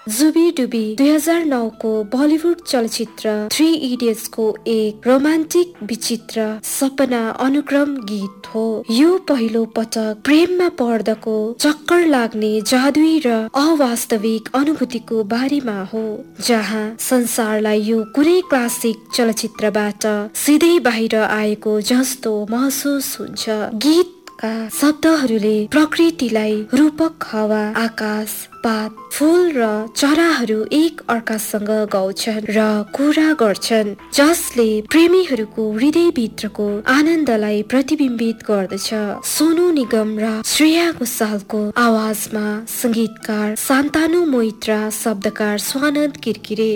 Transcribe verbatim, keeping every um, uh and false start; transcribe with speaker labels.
Speaker 1: जुबी डुबी दुई हजार नौ को बलिउड चलचित्र थ्री इडियट्स को एक रोमान्टिक विचित्र सपना अनुक्रम गीत हो। यो पहिलो पटक प्रेममा पर्दाको चक्कर लाग्ने जादुई र अवास्तविक अनुभूतिको बारेमा हो, जहाँ संसारलाई यो कुनै क्लासिक चलचित्रबाट सिधै बाहिर आएको जस्तो महसुस हुन्छ। गीतका शब्दहरूले प्रकृतिलाई रूपक हावा, आकाश, पात, फूल र चराहरू एक अर्कासँग गाउँछन् र कुरा गर्छन्, जसले प्रेमीहरूको हृदयभित्रको आनन्दलाई प्रतिबिम्बित गर्दछ। सोनू निगम र श्रेया घोषालको आवाजमा संगीतकार शान्तनु मोहित्रा, शब्दकार स्वानन्द किरकिरे।